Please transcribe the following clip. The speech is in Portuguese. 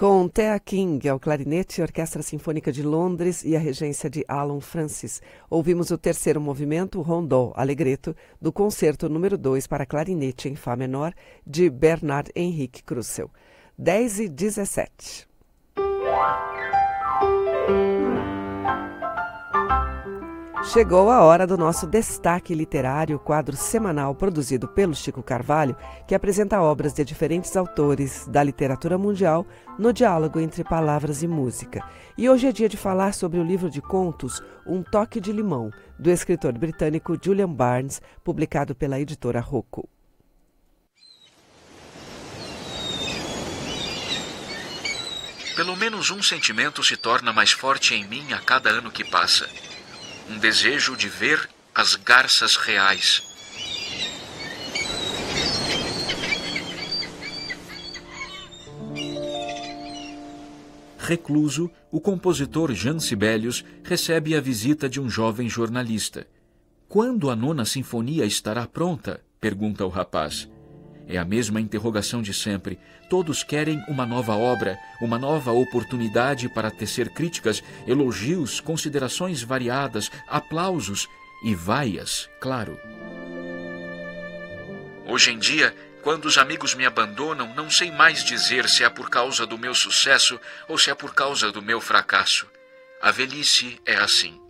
Com Thea King ao clarinete, a Orquestra Sinfônica de Londres e a regência de Alan Francis, ouvimos o terceiro movimento, Rondó Allegretto, do Concerto número 2 para clarinete em Fá menor, de Bernard Henrique Krusel. 10h17. Chegou a hora do nosso Destaque Literário, quadro semanal produzido pelo Chico Carvalho, que apresenta obras de diferentes autores da literatura mundial no diálogo entre palavras e música. E hoje é dia de falar sobre o livro de contos Um Toque de Limão, do escritor britânico Julian Barnes, publicado pela editora Rocco. Pelo menos um sentimento se torna mais forte em mim a cada ano que passa. Um desejo de ver as garças reais. Recluso, o compositor Jean Sibelius recebe a visita de um jovem jornalista. Quando a 9ª Sinfonia estará pronta? Pergunta o rapaz. É a mesma interrogação de sempre. Todos querem uma nova obra, uma nova oportunidade para tecer críticas, elogios, considerações variadas, aplausos e vaias, claro. Hoje em dia, quando os amigos me abandonam, não sei mais dizer se é por causa do meu sucesso ou se é por causa do meu fracasso. A velhice é assim.